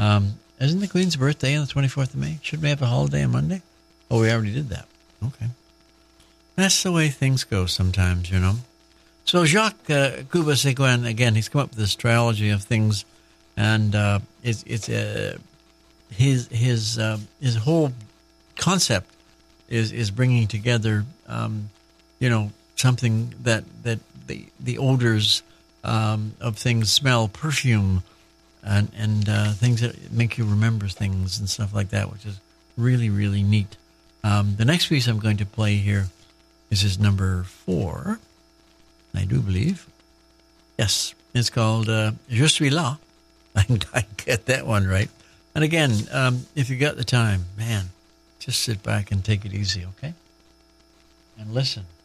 Isn't the Queen's birthday on the 24th of May? Should we have a holiday on Monday? Oh, we already did that. Okay. That's the way things go sometimes, So Jacques Couba-Seguin, again, he's come up with this trilogy of things, and his whole concept is bringing together, something that the odors of things smell, perfume, and things that make you remember things and stuff like that, which is really, really neat. The next piece I'm going to play here is his number 4, I do believe. Yes, it's called Je suis là. I get that one right. And again, if you got the time, man, just sit back and take it easy, okay? And listen.